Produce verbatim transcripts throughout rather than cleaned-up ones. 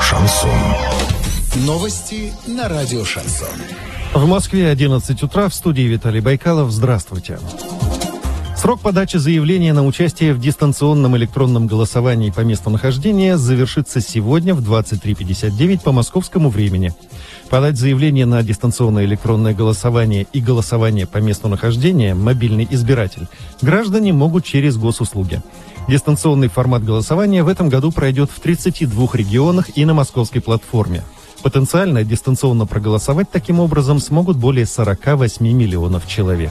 Шансон. Новости на радио Шансон. В Москве одиннадцать утра, в студии Виталий Байкалов. Здравствуйте. Срок подачи заявления на участие в дистанционном электронном голосовании по месту нахождения завершится сегодня в двадцать три пятьдесят девять по московскому времени. Подать заявление на дистанционное электронное голосование и голосование по месту нахождения «Мобильный избиратель» граждане могут через госуслуги. Дистанционный формат голосования в этом году пройдет в тридцати двух регионах и на московской платформе. Потенциально дистанционно проголосовать таким образом смогут более сорока восьми миллионов человек.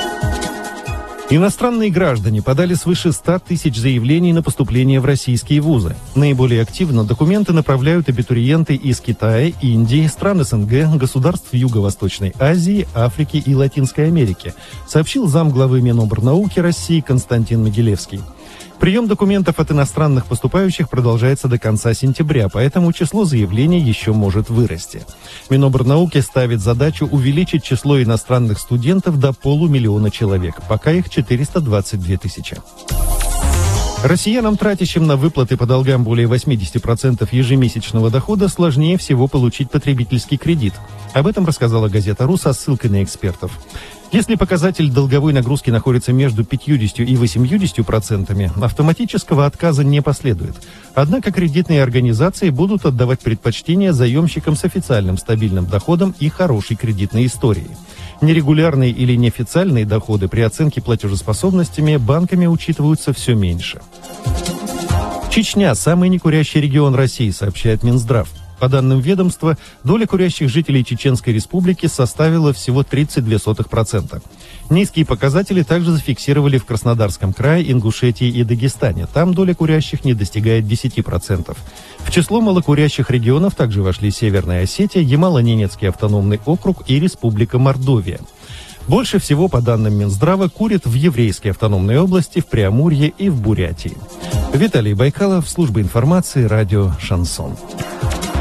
Иностранные граждане подали свыше ста тысяч заявлений на поступление в российские вузы. Наиболее активно документы направляют абитуриенты из Китая, Индии, стран СНГ, государств Юго-Восточной Азии, Африки и Латинской Америки, сообщил замглавы Минобрнауки России Константин Могилевский. Прием документов от иностранных поступающих продолжается до конца сентября, поэтому число заявлений еще может вырасти. Минобрнауки ставит задачу увеличить число иностранных студентов до полумиллиона человек, пока их четыреста двадцать две тысячи. Россиянам, тратящим на выплаты по долгам более восемьдесят процентов ежемесячного дохода, сложнее всего получить потребительский кредит. Об этом рассказала газета «Ру» со ссылкой на экспертов. Если показатель долговой нагрузки находится между пятьюдесятью и восемьюдесятью процентами, автоматического отказа не последует. Однако кредитные организации будут отдавать предпочтение заемщикам с официальным стабильным доходом и хорошей кредитной историей. Нерегулярные или неофициальные доходы при оценке платежеспособностями банками учитываются все меньше. Чечня – самый некурящий регион России, сообщает Минздрав. По данным ведомства, доля курящих жителей Чеченской Республики составила всего тридцать два сотых процента. Низкие показатели также зафиксировали в Краснодарском крае, Ингушетии и Дагестане. Там доля курящих не достигает десяти процентов. В число малокурящих регионов также вошли Северная Осетия, Ямало-Ненецкий автономный округ и Республика Мордовия. Больше всего, по данным Минздрава, курят в Еврейской автономной области, в Преамурье и в Бурятии. Виталий Байкалов, служба информации, радио «Шансон».